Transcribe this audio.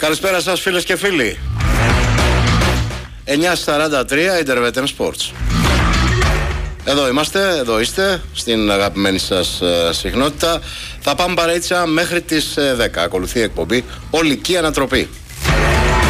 Καλησπέρα σας φίλες και φίλοι. 9:43 Intervetem Sports. Εδώ είμαστε, εδώ είστε, στην αγαπημένη σας συχνότητα. Θα πάμε παρέτσα μέχρι τις 10. Ακολουθεί η εκπομπή Ολική Ανατροπή.